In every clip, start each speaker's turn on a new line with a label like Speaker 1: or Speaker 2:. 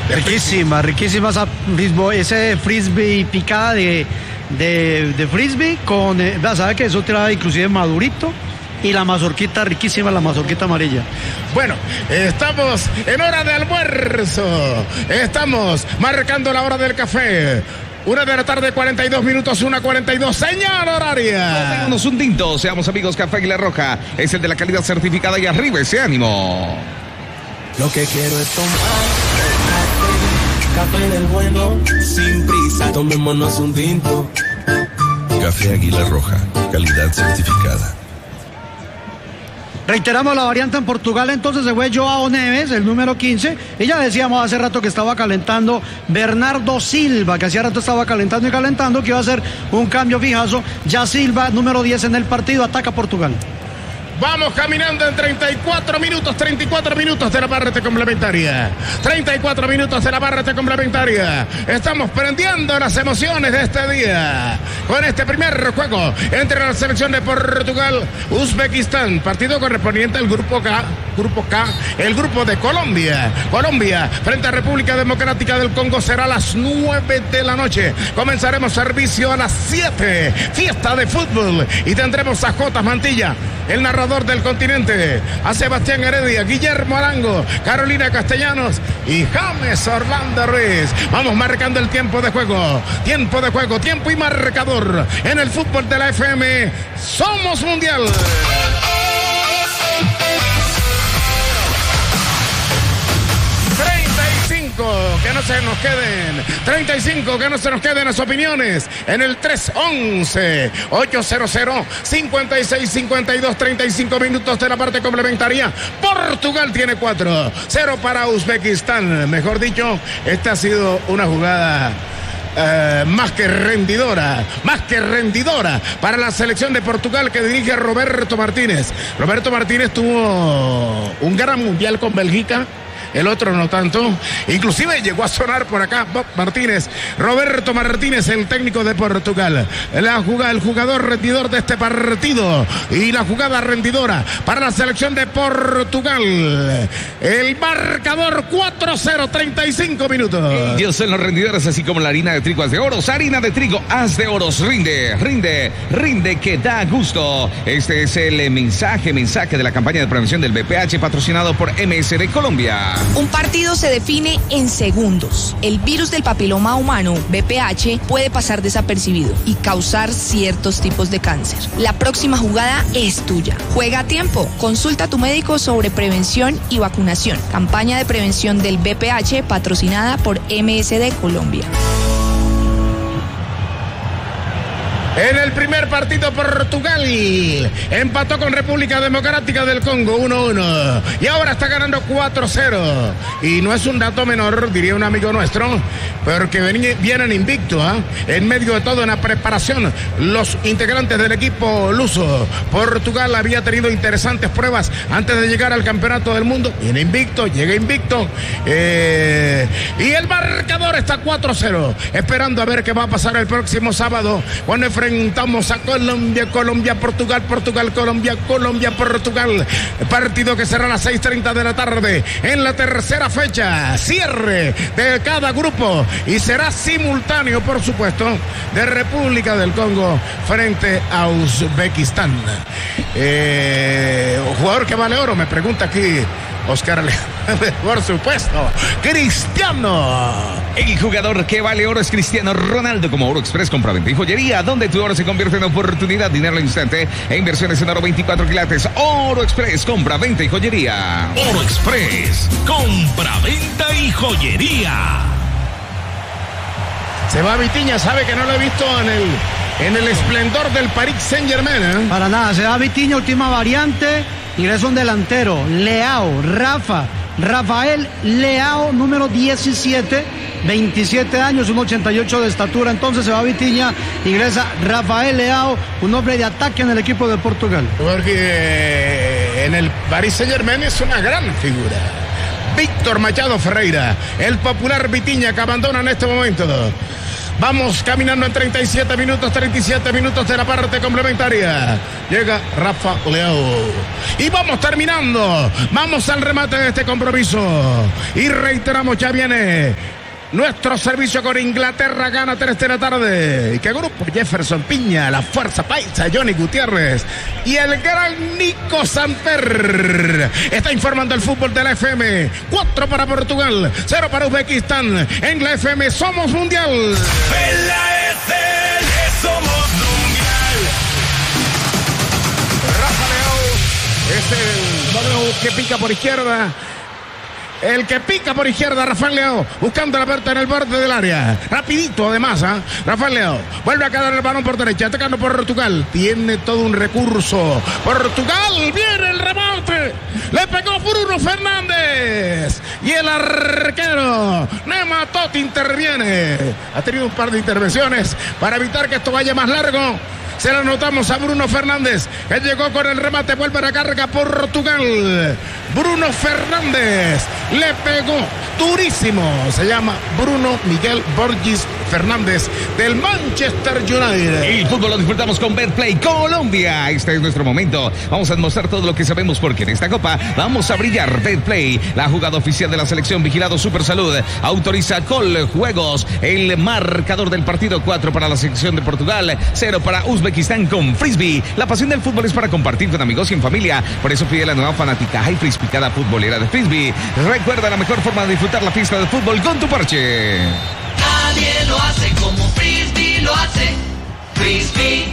Speaker 1: Riquísima ese frisbee picada de frisbee con, ¿sabe que eso trae inclusive madurito? Y la mazorquita riquísima, la mazorquita amarilla.
Speaker 2: Bueno, estamos en hora de almuerzo. Estamos marcando la hora del café. 1:42 PM, 1:42, señal horaria.
Speaker 3: Ténganos un tinto, seamos amigos. Café Águila Roja es el de la calidad certificada y arriba ese ánimo.
Speaker 4: Lo que quiero es tomar café del bueno, sin prisa. Tomémonos un tinto.
Speaker 5: Café Águila Roja, calidad certificada.
Speaker 1: Reiteramos la variante en Portugal, entonces se fue Joao Neves, el número 15, y ya decíamos hace rato que estaba calentando Bernardo Silva, que hacía rato estaba calentando, que iba a ser un cambio fijazo. Ya Silva, número 10 en el partido, ataca Portugal.
Speaker 2: Vamos caminando en 34 minutos de la parte complementaria. 34 minutos de la parte complementaria. Estamos prendiendo las emociones de este día con este primer juego entre la selección de Portugal, Uzbekistán, partido correspondiente al grupo K, el grupo de Colombia. Colombia frente a República Democrática del Congo será a las 9 de la noche. Comenzaremos servicio a las 7. Fiesta de fútbol y tendremos a J. Mantilla, el narrador del continente, a Sebastián Heredia, Guillermo Arango, Carolina Castellanos y James Orlando Ruiz. Vamos marcando el tiempo de juego y marcador en el fútbol de la FM. Somos Mundial. Que no se nos queden 35, que no se nos queden las opiniones en el 311-800-5652, 35 minutos de la parte complementaria. Para tiene 4-0 para Uzbekistán. Mejor dicho, esta ha sido una jugada más que rendidora para la selección de Portugal que dirige Roberto Martínez. Roberto Martínez tuvo un gran mundial con Bélgica. El otro no tanto. Inclusive llegó a sonar por acá Bob Martínez. Roberto Martínez, el técnico de Portugal. El jugador rendidor de este partido. Y la jugada rendidora para la selección de Portugal. El marcador 4-0, 35 minutos.
Speaker 3: Ellos son los rendidores, así como la harina de trigo haz de oros. Harina de trigo haz de oros. Rinde que da gusto. Este es el mensaje de la campaña de prevención del VPH patrocinado por MSD Colombia.
Speaker 6: Un partido se define en segundos. El virus del papiloma humano, VPH, puede pasar desapercibido y causar ciertos tipos de cáncer. La próxima jugada es tuya. Juega a tiempo. Consulta a tu médico sobre prevención y vacunación. Campaña de prevención del VPH patrocinada por MSD Colombia.
Speaker 2: En el primer partido, Portugal empató con República Democrática del Congo 1-1 y ahora está ganando 4-0. Y no es un dato menor, diría un amigo nuestro, porque vienen invicto, en medio de todo en la preparación los integrantes del equipo luso. Portugal había tenido interesantes pruebas antes de llegar al Campeonato del Mundo. Llega invicto. Y el marcador está 4-0, esperando a ver qué va a pasar el próximo sábado cuando enfrentamos a Colombia, Portugal, Colombia, Portugal. Partido que será a las 6:30 de la tarde en la tercera fecha. Cierre de cada grupo y será simultáneo, por supuesto, de República del Congo frente a Uzbekistán. Jugador que vale oro, me pregunta aquí Oscar Alejandro. Por supuesto, Cristiano.
Speaker 3: El jugador que vale oro es Cristiano Ronaldo. Como Oro Express, compra-venta y joyería, donde tu oro se convierte en oportunidad, dinero al instante e inversiones en oro 24 quilates. Oro Express, compra-venta y joyería.
Speaker 7: Oro Express, compra-venta y joyería.
Speaker 2: Se va Vitinha, sabe que no lo he visto en el esplendor del Paris Saint-Germain.
Speaker 1: Para nada, se va Vitinha, última variante. Ingresa un delantero, Rafael Leao, número 17, 27 años, 1,88 de estatura. Entonces se va Vitinha, ingresa Rafael Leao, un hombre de ataque en el equipo de Portugal.
Speaker 2: Porque en el Paris Saint-Germain es una gran figura. Víctor Machado Ferreira, el popular Vitinha, que abandona en este momento Vamos caminando en 37 minutos de la parte complementaria. Llega Rafa Leao. Y vamos terminando. Vamos al remate de este compromiso. Y reiteramos, ya viene nuestro servicio con Inglaterra, gana 3 de la tarde. ¿Y qué grupo? Jefferson Piña, la Fuerza Paisa, Johnny Gutiérrez y el gran Nico Samper. Está informando el fútbol de la FM. 4 para Portugal, 0 para Uzbekistán. En la FM somos mundial.
Speaker 7: En la FM somos mundial.
Speaker 2: Rafa Leao es el W que pica por izquierda. El que pica por izquierda, Rafael Leao, buscando la pelota en el borde del área. Rapidito, además, Rafael Leao vuelve a quedar el balón por derecha, atacando por Portugal. Tiene todo un recurso. Portugal, viene el rebote. Le pegó Bruno Fernández. Y el arquero, Nema Totti, interviene. Ha tenido un par de intervenciones para evitar que esto vaya más largo. Se lo notamos a Bruno Fernández, que llegó con el remate, vuelve a la carga Portugal. Bruno Fernández le pegó durísimo. Se llama Bruno Miguel Borges Fernández del Manchester United.
Speaker 3: El fútbol lo disfrutamos con Betplay Colombia. Este es nuestro momento. Vamos a demostrar todo lo que sabemos porque en esta copa vamos a brillar. Betplay, la jugada oficial de la selección, vigilado Supersalud. Autoriza Coljuegos. El marcador del partido: 4 para la selección de Portugal, 0 para Uzbekistán con Frisbee. La pasión del fútbol es para compartir con amigos y en familia. Por eso pide la nueva fanática High Frisbeecada futbolera de Frisbee. Recuerda la mejor forma de disfrutar la fiesta de fútbol con tu parche.
Speaker 8: Nadie lo hace como Frisbee lo hace. Frisbee.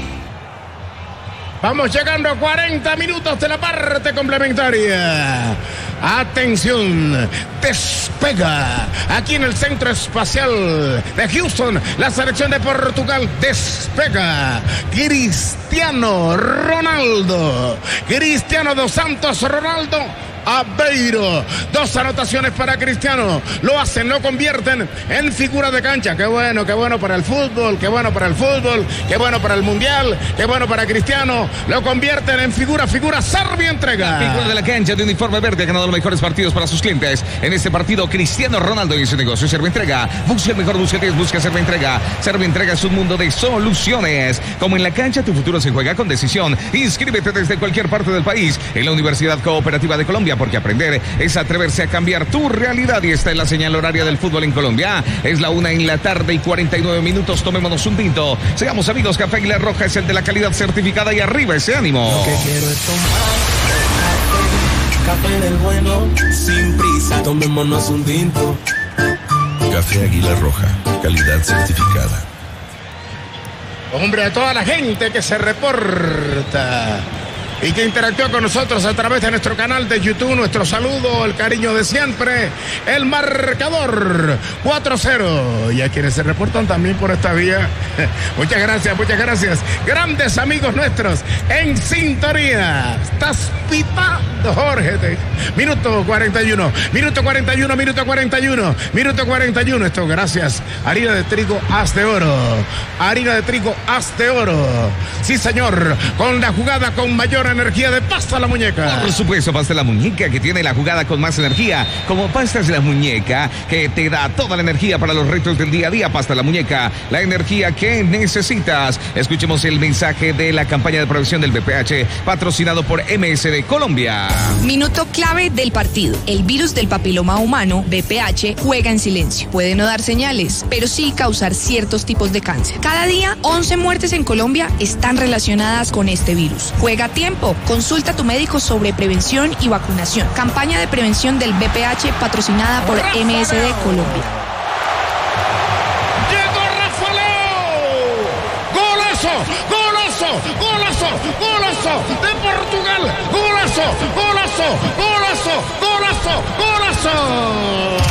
Speaker 2: Vamos llegando a 40 minutos de la parte complementaria. Atención, despega aquí en el Centro Espacial de Houston. La selección de Portugal despega. Cristiano Ronaldo. Cristiano dos Santos Ronaldo Aveiro. 2 anotaciones para Cristiano. Lo hacen, lo convierten en figura de cancha. Qué bueno para el fútbol, qué bueno para el fútbol, qué bueno para el mundial, qué bueno para Cristiano. Lo convierten en figura. Servio entrega.
Speaker 3: Figura de la cancha de uniforme verde ha ganado los mejores partidos para sus clientes. En este partido, Cristiano Ronaldo y su negocio Servio Entrega. Busca el mejor, busca 10, busca Servio Entrega. Servio Entrega es un mundo de soluciones. Como en la cancha, tu futuro se juega con decisión. Inscríbete desde cualquier parte del país en la Universidad Cooperativa de Colombia, porque aprender es atreverse a cambiar tu realidad. Y esta es la señal horaria del fútbol en Colombia. Es la 1 de la tarde y 49 minutos. Tomémonos un tinto. Seamos amigos. Café Águila Roja es el de la calidad certificada y arriba ese ánimo.
Speaker 4: Lo que quiero es tomar café del bueno, sin prisa. Tomémonos un tinto.
Speaker 5: Café Águila Roja, calidad certificada.
Speaker 2: Hombre, a toda la gente que se reporta y que interactúa con nosotros a través de nuestro canal de YouTube, nuestro saludo, el cariño de siempre, el marcador 4-0. Y a quienes se reportan también por esta vía, muchas gracias. Grandes amigos nuestros en sintonía. Estás pitando, Jorge. Minuto 41. Esto gracias. Harina de trigo Haz de Oro. Sí, señor. Con la jugada con mayor energía de Pasta La Muñeca.
Speaker 3: Por supuesto, Pasta La Muñeca, que tiene la jugada con más energía. Como Pastas La Muñeca, que te da toda la energía para los retos del día a día. Pasta La Muñeca, la energía que necesitas. Escuchemos el mensaje de la campaña de prevención del VPH, patrocinado por MSD Colombia.
Speaker 6: Minuto clave del partido. El virus del papiloma humano, VPH, juega en silencio. Puede no dar señales, pero sí causar ciertos tipos de cáncer. Cada día, 11 muertes en Colombia están relacionadas con este virus. Juega a tiempo. Consulta a tu médico sobre prevención y vacunación. Campaña de prevención del VPH patrocinada por MSD Colombia.
Speaker 2: Llegó Rafa Leao. Golazo de Portugal. Golazo.